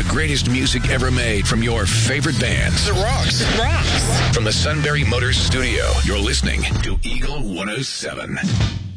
greatest music ever made from your favorite bands. It rocks. It rocks. From the Sunbury Motors Studio, you're listening to Eagle 107.